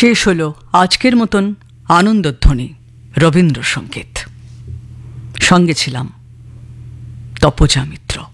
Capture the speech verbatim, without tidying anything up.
শেষ হলো আজকের মতন আনন্দধ্বনি রবীন্দ্রসঙ্গীত। সঙ্গে ছিলাম তপজা মিত্র।